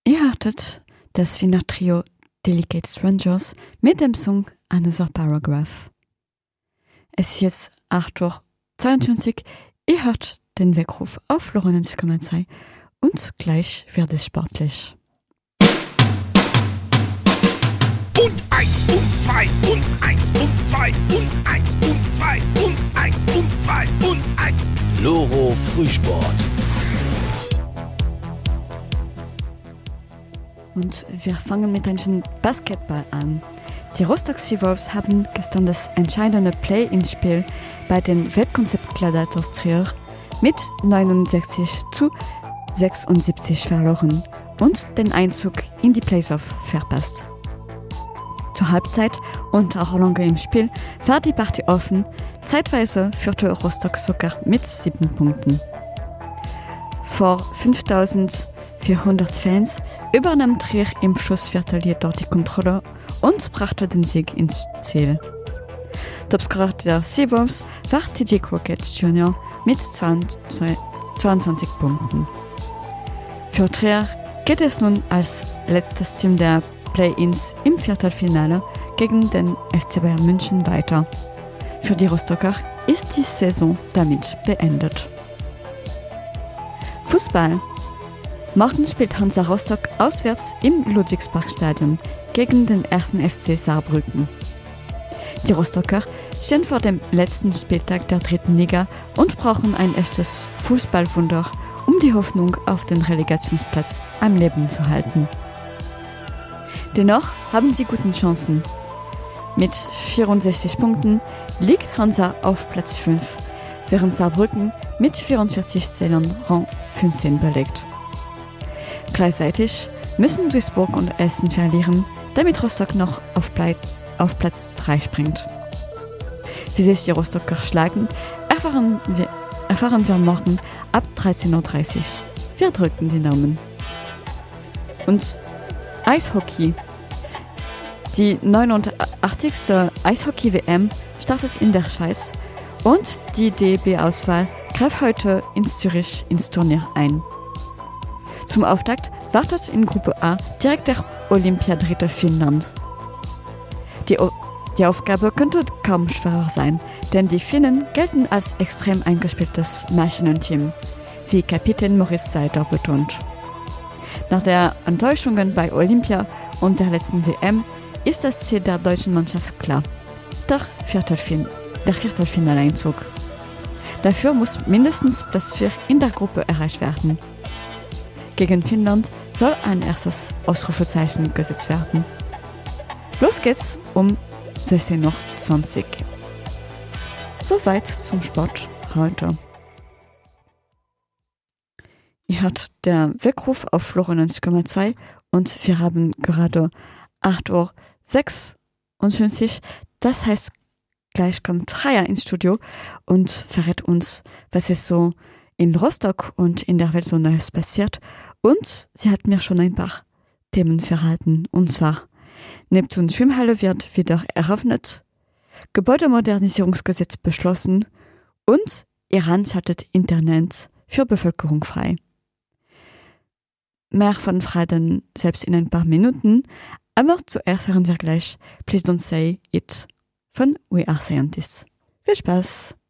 Ihr hörtet das Wiener Trio Delicate Strangers mit dem Song Another Paragraph. Es ist jetzt 8:22 Uhr. Ihr hört den Weckruf auf Lorenz Kommazei und gleich wird es sportlich. Und 1 und 2 und 1 und 2 und 1 und 2 und 1 und 2 und 1. Loro Frühsport. Und wir fangen mit einem Basketball an. Die Rostock Seawolves haben gestern das entscheidende Play-in-Spiel bei den Wettkonzept Gladiators Trier mit 69:76 verloren und den Einzug in die Playoff verpasst. Zur Halbzeit und auch lange im Spiel war die Partie offen. Zeitweise führte Rostock sogar mit 7 Punkten. Vor 5400 Fans übernahm Trier im Schlussviertel jedoch die Kontrolle und brachte den Sieg ins Ziel. Topscorer der Seawolves war TJ Crockett Jr. mit 22 Punkten. Für Trier geht es nun als letztes Team der Play-ins im Viertelfinale gegen den FC Bayern München weiter. Für die Rostocker ist die Saison damit beendet. Fußball. Morgen spielt Hansa Rostock auswärts im Ludwigsparkstadion gegen den 1. FC Saarbrücken. Die Rostocker stehen vor dem letzten Spieltag der 3. Liga und brauchen ein echtes Fußballwunder, um die Hoffnung auf den Relegationsplatz am Leben zu halten. Dennoch haben sie gute Chancen. Mit 64 Punkten liegt Hansa auf Platz 5, während Saarbrücken mit 44 Zählern Rang 15 belegt. Gleichzeitig müssen Duisburg und Essen verlieren, damit Rostock noch auf Platz 3 springt. Wie sich die Rostocker schlagen, erfahren wir morgen ab 13:30 Uhr. Wir drücken die Daumen. Und Eishockey. Die 89. Eishockey-WM startet in der Schweiz und die DEB-Auswahl greift heute in Zürich ins Turnier ein. Zum Auftakt wartet in Gruppe A direkt der Olympiadritte Finnland. Die Aufgabe könnte kaum schwerer sein, denn die Finnen gelten als extrem eingespieltes Maschinenteam, wie Kapitän Moritz Seider betont. Nach der Enttäuschungen bei Olympia und der letzten WM ist das Ziel der deutschen Mannschaft klar: der Viertelfinaleinzug. Dafür muss mindestens Platz 4 in der Gruppe erreicht werden. Gegen Finnland soll ein erstes Ausrufezeichen gesetzt werden. Los geht's um 16:20 Uhr. Soweit zum Sport heute. Ihr hört der Weckruf auf Lorenz 9,2 und wir haben gerade 8:56 Uhr. Das heißt, gleich kommt Freya ins Studio und verrät uns, was es so in Rostock und in der Welt so Neues passiert. Und sie hat mir schon ein paar Themen verraten. Und zwar: Neptun Schwimmhalle wird wieder eröffnet, Gebäudemodernisierungsgesetz beschlossen und Iran schaltet Internet für Bevölkerung frei. Mehr von Freuden selbst in ein paar Minuten, aber zuerst hören wir gleich Please Don't Say It von We Are Scientists. Viel Spaß!